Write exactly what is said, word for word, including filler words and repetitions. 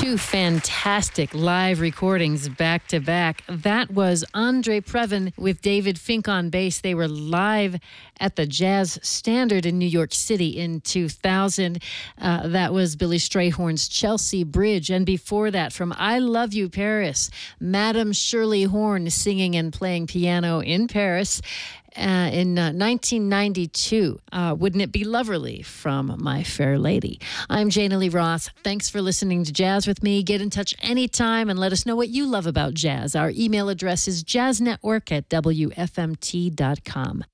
Two fantastic live recordings back to back. That was Andre Previn with David Fink on bass. They were live at the Jazz Standard in New York City in two thousand. Uh, that was Billy Strayhorn's Chelsea Bridge. And before that, from I Love You, Paris, Madame Shirley Horn singing and playing piano in Paris. Uh, in uh, nineteen ninety-two, uh, Wouldn't It Be Loverly from My Fair Lady. I'm Jana Lee Roth. Thanks for listening to Jazz with me. Get in touch anytime and let us know what you love about jazz. Our email address is jazznetwork at w f m t dot com.